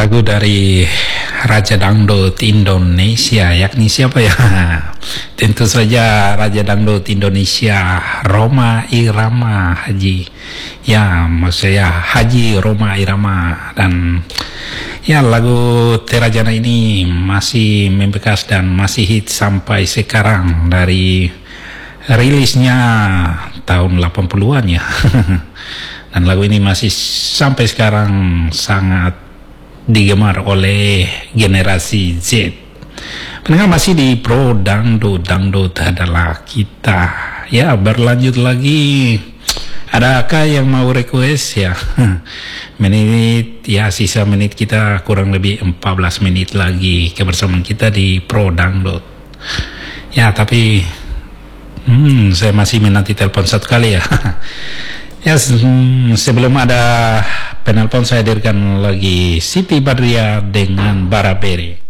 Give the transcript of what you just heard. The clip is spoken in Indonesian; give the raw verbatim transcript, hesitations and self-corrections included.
lagu dari Raja Dangdut Indonesia, yakni siapa ya? Tentu saja Raja Dangdut Indonesia, Rhoma Irama Haji. Ya, maksudnya Haji Rhoma Irama. Dan ya, lagu Terajana ini masih membekas dan masih hit sampai sekarang dari rilisnya tahun delapan puluhan ya. Dan lagu ini masih sampai sekarang sangat digemar oleh generasi Z. Pendengar masih di Pro Dangdut, Dangdut adalah kita. Ya, berlanjut lagi. Adakah yang mau request ya? Menit ya, sisa menit kita kurang lebih empat belas menit lagi kebersamaan kita di Pro Dangdut. Ya, tapi hmm, saya masih menanti telepon satu kali ya. Ya, sebelum ada penelpon saya hadirkan lagi Siti Badriah dengan Baraberi.